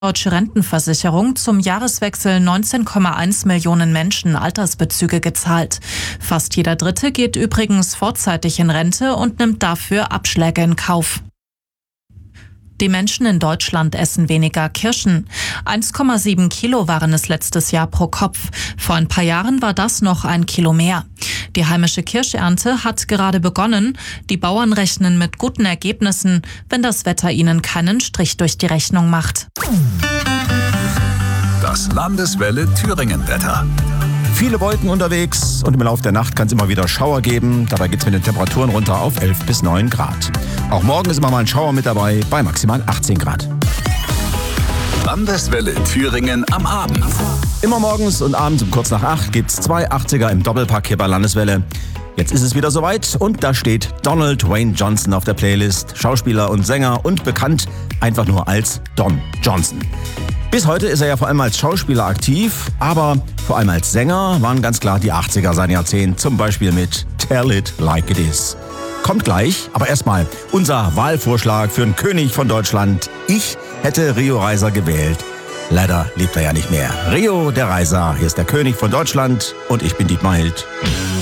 Deutsche Rentenversicherung zum Jahreswechsel 19,1 Millionen Menschen Altersbezüge gezahlt. Fast jeder Dritte geht übrigens vorzeitig in Rente und nimmt dafür Abschläge in Kauf. Die Menschen in Deutschland essen weniger Kirschen. 1,7 Kilo waren es letztes Jahr pro Kopf. Vor ein paar Jahren war das noch 1 Kilo mehr. Die heimische Kirschernte hat gerade begonnen. Die Bauern rechnen mit guten Ergebnissen, wenn das Wetter ihnen keinen Strich durch die Rechnung macht. Das Landeswelle Thüringen-Wetter. Viele Wolken unterwegs und im Laufe der Nacht kann es immer wieder Schauer geben. Dabei geht es mit den Temperaturen runter auf 11 bis 9 Grad. Auch morgen ist immer mal ein Schauer mit dabei bei maximal 18 Grad. Landeswelle Thüringen am Abend. Immer morgens und abends um kurz nach 8 gibt's 2 80er im Doppelpack hier bei Landeswelle. Jetzt ist es wieder soweit und da steht Donald Wayne Johnson auf der Playlist. Schauspieler und Sänger und bekannt einfach nur als Don Johnson. Bis heute ist er ja vor allem als Schauspieler aktiv, aber vor allem als Sänger waren ganz klar die 80er sein Jahrzehnt, zum Beispiel mit Tell It Like It Is. Kommt gleich, aber erstmal unser Wahlvorschlag für den König von Deutschland. Ich hätte Rio Reiser gewählt. Leider lebt er ja nicht mehr. Rio, der Reiser, hier ist der König von Deutschland und ich bin Dietmar Hild.